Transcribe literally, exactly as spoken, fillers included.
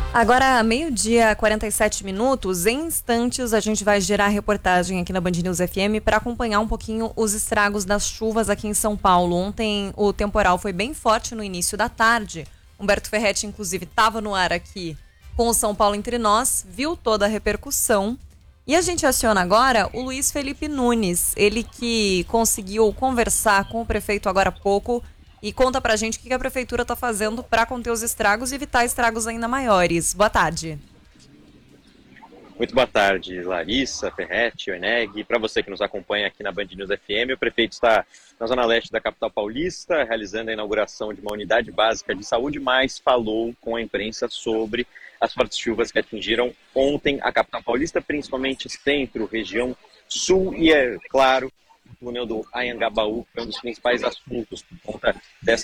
Agora, meio-dia, quarenta e sete minutos, em instantes a gente vai gerar reportagem aqui na Band News F M para acompanhar um pouquinho os estragos das chuvas aqui em São Paulo. Ontem o temporal foi bem forte no início da tarde. Humberto Ferretti, inclusive, estava no ar aqui com o São Paulo Entre Nós, viu toda a repercussão. E a gente aciona agora o Luiz Felipe Nunes, ele que conseguiu conversar com o prefeito agora há pouco e conta pra gente o que a prefeitura tá fazendo para conter os estragos e evitar estragos ainda maiores. Boa tarde. Muito boa tarde, Larissa, Ferretti, Oeneg. Para você que nos acompanha aqui na Band News F M, o prefeito está na zona leste da capital paulista, realizando a inauguração de uma unidade básica de saúde, mas falou com a imprensa sobre as fortes chuvas que atingiram ontem a capital paulista, principalmente centro, região sul e, é claro, o túnel do Anhangabaú, que é um dos principais assuntos por conta dessa